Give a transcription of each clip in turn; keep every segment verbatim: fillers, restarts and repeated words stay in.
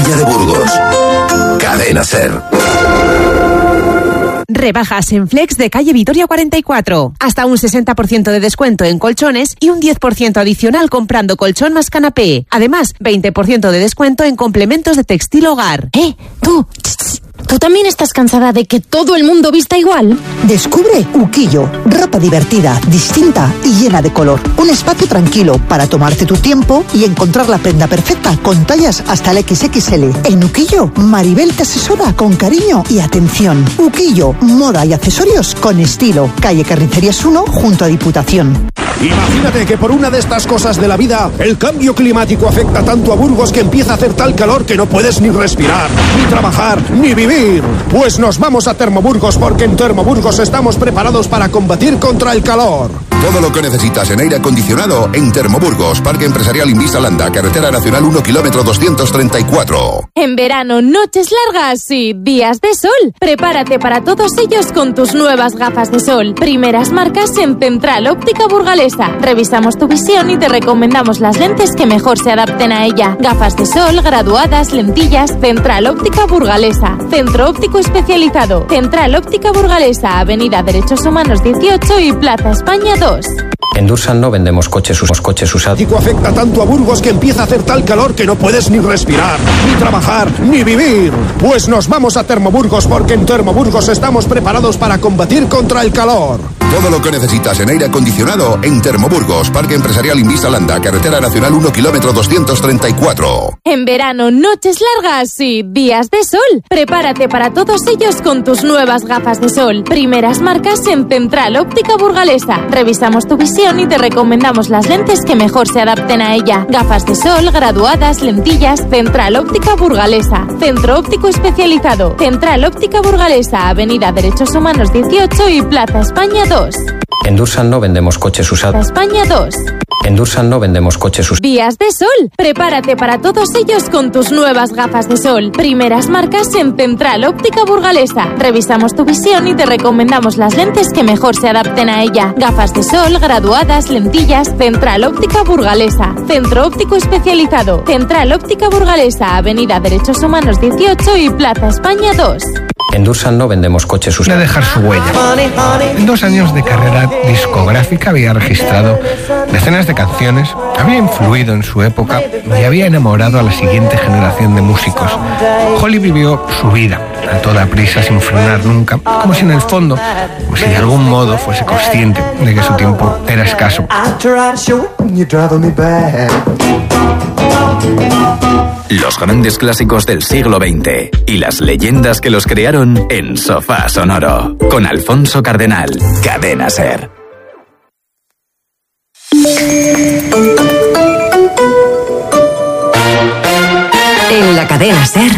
Tortilla de Burgos. Cadena SER. Rebajas en Flex de calle Vitoria cuarenta y cuatro. Hasta un sesenta por ciento de descuento en colchones y un diez por ciento adicional comprando colchón más canapé. Además, veinte por ciento de descuento en complementos de textil hogar. ¡Eh, tú! ¿Tú también estás cansada de que todo el mundo vista igual? Descubre Uquillo, ropa divertida, distinta y llena de color. Un espacio tranquilo para tomarte tu tiempo y encontrar la prenda perfecta con tallas hasta el equis equis ele. En Uquillo, Maribel te asesora con cariño y atención. Uquillo, moda y accesorios con estilo. Calle Carnicerías uno, junto a Diputación. Imagínate que por una de estas cosas de la vida, el cambio climático afecta tanto a Burgos que empieza a hacer tal calor que no puedes ni respirar, ni trabajar, ni vivir. Pues nos vamos a Termoburgos, porque en Termoburgos estamos preparados para combatir contra el calor. Todo lo que necesitas en aire acondicionado en Termoburgos, Parque Empresarial Invisalanda, Carretera Nacional uno, kilómetro doscientos treinta y cuatro. En verano, noches largas y días de sol. Prepárate para todos ellos con tus nuevas gafas de sol. Primeras marcas en Central Óptica Burgalesa. Revisamos tu visión y te recomendamos las lentes que mejor se adapten a ella. Gafas de sol, graduadas, lentillas. Central Óptica Burgalesa. Centro óptico especializado. Central Óptica Burgalesa, Avenida Derechos Humanos dieciocho y Plaza España dos. En Dursan no vendemos coches, usos, coches usados. Afecta tanto a Burgos que empieza a hacer tal calor que no puedes ni respirar, ni trabajar, ni vivir. Pues nos vamos a Termoburgos, porque en Termoburgos estamos preparados para combatir contra el calor. Todo lo que necesitas en aire acondicionado en Termoburgos, Parque Empresarial Invisalanda, Carretera Nacional uno, kilómetro doscientos treinta y cuatro. En verano, noches largas y días de sol. Prepárate para todos ellos con tus nuevas gafas de sol. Primeras marcas en Central Óptica Burgalesa. Revisamos tu visión y te recomendamos las lentes que mejor se adapten a ella. Gafas de sol, graduadas, lentillas. Central Óptica Burgalesa. Centro óptico especializado. Central Óptica Burgalesa, Avenida Derechos Humanos dieciocho y Plaza España dos. En Dursan no vendemos coches usados. España dos. En Dursan no vendemos coches usados. Días de sol. Prepárate para todos ellos con tus nuevas gafas de sol. Primeras marcas en Central Óptica Burgalesa. Revisamos tu visión y te recomendamos las lentes que mejor se adapten a ella. Gafas de sol, graduadas, lentillas. Central Óptica Burgalesa. Centro óptico especializado. Central Óptica Burgalesa, Avenida Derechos Humanos dieciocho y Plaza España dos. En Dursan no vendemos coches usados. De dejar su huella. En dos años de carrera discográfica había registrado decenas de canciones, había influido en su época y había enamorado a la siguiente generación de músicos. Holly vivió su vida a toda prisa, sin frenar nunca, como si en el fondo, como si de algún modo fuese consciente de que su tiempo era escaso. Los grandes clásicos del siglo veinte y las leyendas que los crearon en Sofá Sonoro, con Alfonso Cardenal, Cadena SER. En la Cadena SER,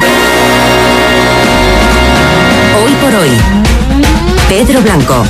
hoy por hoy, Pedro Blanco.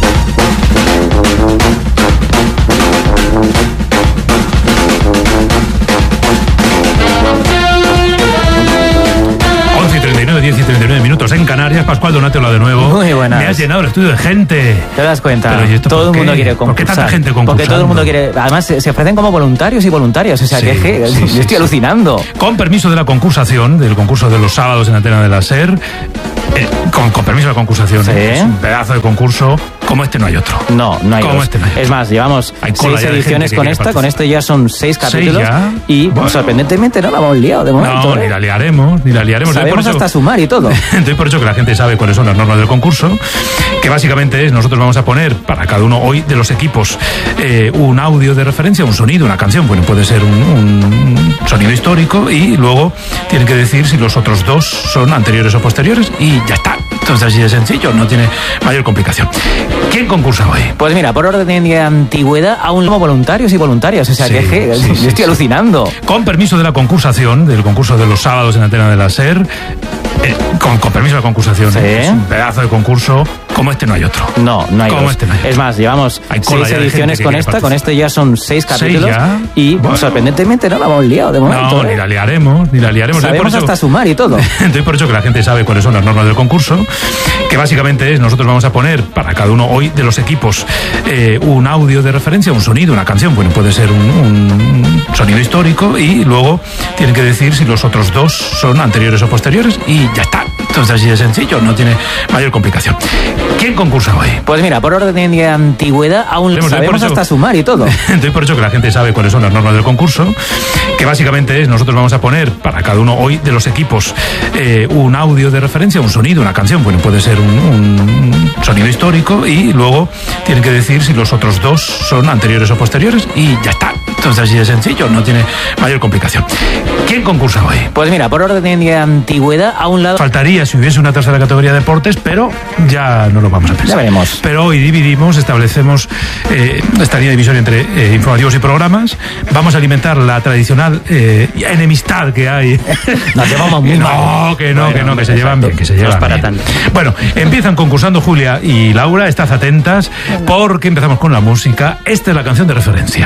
diez y treinta y nueve minutos en Canarias. Pascual Donate, hola de nuevo. Muy buenas. Me has llenado el estudio de gente. ¿Te das cuenta? Pero, ¿y esto todo por el qué? mundo quiere ¿Por concursar. qué tanta gente concursando? Porque todo el mundo quiere... Además, se, se ofrecen como voluntarios y voluntarias. O sea, Sí, que, que sí, yo sí, estoy sí. alucinando. Con permiso de la concursación, del concurso de los sábados en Antena de la SER, eh, con, con permiso de la concursación, Sí. es un pedazo de concurso. Como este no hay otro. No, no hay Como dos. este no hay otro. Es más, llevamos Hay cola seis ya de ediciones gente que con quiere esta. Con participar. esto ya son seis capítulos. ya. Y Bueno. sorprendentemente no la hemos liado de momento. No, ¿eh? ni la liaremos, ni la liaremos. Doy por Sabemos hecho- hasta sumar y todo. Doy por hecho que la gente sabe cuáles son las normas del concurso, que básicamente es, nosotros vamos a poner para cada uno hoy de los equipos eh, un audio de referencia, un sonido, una canción, bueno, puede ser un, un sonido histórico, y luego tienen que decir si los otros dos son anteriores o posteriores, y ya está. Entonces así de sencillo, no tiene mayor complicación. ¿Quién concursa hoy? Pues mira, por orden de antigüedad, aún como voluntarios y voluntarias. O sea, Sí, que, que sí, yo sí, estoy sí. alucinando. Con permiso de la concursación, del concurso de los sábados en Antena de la SER, eh, con, con permiso de la concursación, Sí. es un pedazo de concurso. como este no hay otro. No, no hay Como dos. este no hay otro. Es más, llevamos Hay cola seis ya de ediciones gente que con quiere esta, con participar. esto ya son seis capítulos. ya. Y Bueno. sorprendentemente no la hemos liado de momento. No, ¿eh? ni la liaremos, ni la liaremos. Doy Sabemos por eso- hasta sumar y todo. Doy por hecho que la gente sabe cuáles son las normas del concurso, que básicamente es, nosotros vamos a poner para cada uno hoy de los equipos eh, un audio de referencia, un sonido, una canción, bueno, puede ser un, un sonido histórico y luego tienen que decir si los otros dos son anteriores o posteriores y ya está. Entonces así de sencillo, no tiene mayor complicación. ¿Quién concursa hoy? Pues mira, por orden de antigüedad aún Sabemos, doy por sabemos eso- hasta sumar y todo. Doy por hecho que la gente sabe cuáles son las normas del concurso, que básicamente es, nosotros vamos a poner para cada uno hoy de los equipos eh, un audio de referencia, un sonido, una canción, bueno, puede ser un, un sonido histórico y luego tienen que decir si los otros dos son anteriores o posteriores y ya está. Entonces así de sencillo, no tiene mayor complicación. ¿Quién concursa hoy? Pues mira, por orden de antigüedad a un lado... Faltaría si hubiese una tercera categoría de deportes, pero ya no lo vamos a pensar. Ya veremos. Pero hoy dividimos, establecemos eh, esta línea divisoria entre eh, informativos y programas. Vamos a alimentar la tradicional eh, enemistad que hay. Nos llevamos muy mal. No, que no, Bueno, que no, que se exacto. llevan bien, que se No es llevan para bien. tanto. Bueno, empiezan concursando Julia y Laura, estad atentas, porque empezamos con la música. Esta es la canción de referencia.